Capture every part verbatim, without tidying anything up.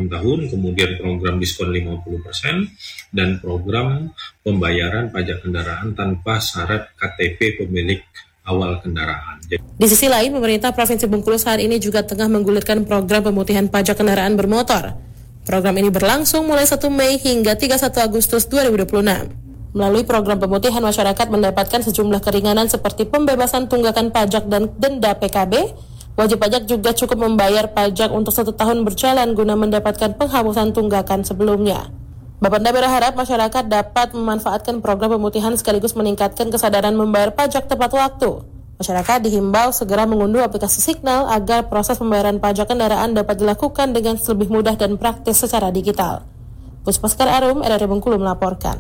enam tahun, kemudian program diskon lima puluh persen, dan program pembayaran pajak kendaraan tanpa syarat K T P pemilik awal kendaraan. Di sisi lain, pemerintah Provinsi Bengkulu saat ini juga tengah menggulirkan program pemutihan pajak kendaraan bermotor. Program ini berlangsung mulai satu Mei hingga tiga puluh satu Agustus dua ribu dua puluh enam. Melalui program pemutihan, masyarakat mendapatkan sejumlah keringanan seperti pembebasan tunggakan pajak dan denda P K B. Wajib pajak juga cukup membayar pajak untuk satu tahun berjalan guna mendapatkan penghapusan tunggakan sebelumnya. Bapenda berharap masyarakat dapat memanfaatkan program pemutihan sekaligus meningkatkan kesadaran membayar pajak tepat waktu. Masyarakat dihimbau segera mengunduh aplikasi Signal agar proses pembayaran pajak kendaraan dapat dilakukan dengan lebih mudah dan praktis secara digital. Puspaskar Arum, R R I Bengkulu melaporkan.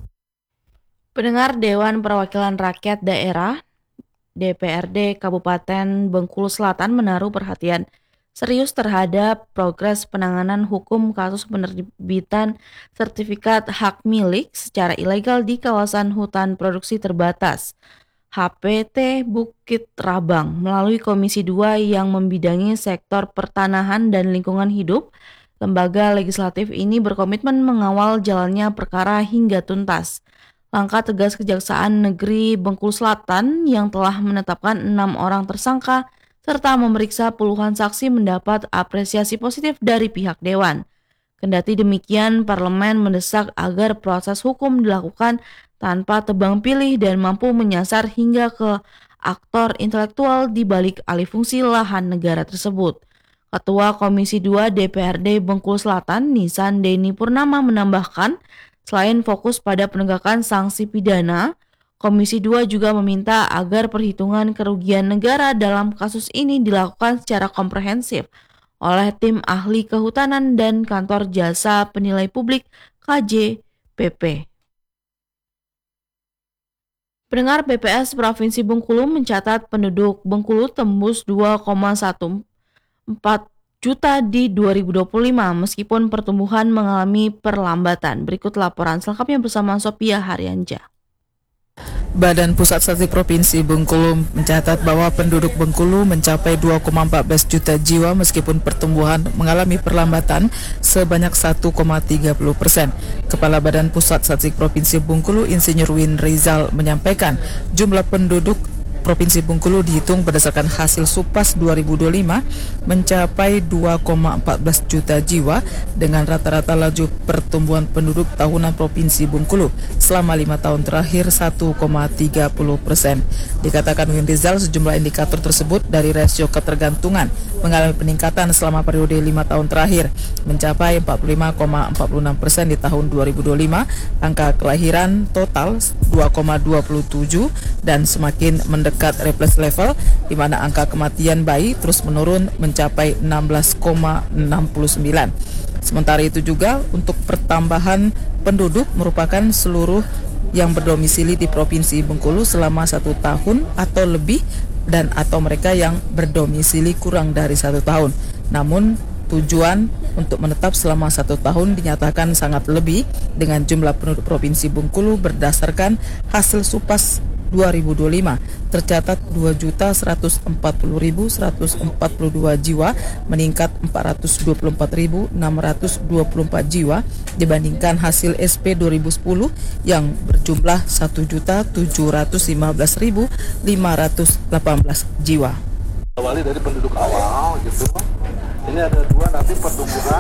Pendengar Dewan Perwakilan Rakyat Daerah D P R D Kabupaten Bengkulu Selatan menaruh perhatian serius terhadap progres penanganan hukum kasus penerbitan sertifikat hak milik secara ilegal di kawasan hutan produksi terbatas H P T Bukit Rabang melalui Komisi dua yang membidangi sektor pertanahan dan lingkungan hidup. Lembaga legislatif ini berkomitmen mengawal jalannya perkara hingga tuntas. Langkah tegas Kejaksaan Negeri Bengkulu Selatan yang telah menetapkan enam orang tersangka serta memeriksa puluhan saksi mendapat apresiasi positif dari pihak Dewan. Kendati demikian, Parlemen mendesak agar proses hukum dilakukan tanpa tebang pilih dan mampu menyasar hingga ke aktor intelektual di balik alih fungsi lahan negara tersebut. Ketua Komisi dua D P R D Bengkulu Selatan, Nisan Deni Purnama menambahkan, selain fokus pada penegakan sanksi pidana, Komisi dua juga meminta agar perhitungan kerugian negara dalam kasus ini dilakukan secara komprehensif oleh tim ahli kehutanan dan kantor jasa penilai publik K J P P. Pendengar, B P S Provinsi Bengkulu mencatat penduduk Bengkulu tembus dua koma empat belas juta di dua ribu dua puluh lima meskipun pertumbuhan mengalami perlambatan. Berikut laporan selengkapnya bersama Sophia Haryanja. Badan Pusat Statistik Provinsi Bengkulu mencatat bahwa penduduk Bengkulu mencapai dua koma empat belas juta jiwa meskipun pertumbuhan mengalami perlambatan sebanyak satu koma tiga puluh persen. Kepala Badan Pusat Statistik Provinsi Bengkulu Insinyur Win Rizal menyampaikan jumlah penduduk Provinsi Bengkulu dihitung berdasarkan hasil Supas dua ribu dua puluh lima mencapai dua koma empat belas juta jiwa dengan rata-rata laju pertumbuhan penduduk tahunan Provinsi Bengkulu selama lima tahun terakhir satu koma tiga puluh persen. Dikatakan Win Rizal sejumlah indikator tersebut dari rasio ketergantungan mengalami peningkatan selama periode lima tahun terakhir mencapai empat puluh lima koma empat puluh enam persen di tahun dua ribu dua puluh lima, angka kelahiran total dua koma dua puluh tujuh dan semakin mendekat dekat replace level, di mana angka kematian bayi terus menurun mencapai enam belas koma enam puluh sembilan. Sementara itu juga untuk pertambahan penduduk merupakan seluruh yang berdomisili di Provinsi Bengkulu selama satu tahun atau lebih dan atau mereka yang berdomisili kurang dari satu tahun. Namun tujuan untuk menetap selama satu tahun dinyatakan sangat lebih dengan jumlah penduduk Provinsi Bengkulu berdasarkan hasil Supas dua ribu dua puluh lima tercatat dua juta seratus empat puluh ribu seratus empat puluh dua jiwa, meningkat empat ratus dua puluh empat ribu enam ratus dua puluh empat jiwa dibandingkan hasil S P dua ribu sepuluh yang berjumlah satu juta tujuh ratus lima belas ribu lima ratus delapan belas jiwa. Awali dari penduduk awal gitu. Ini ada dua nanti pertumbuhan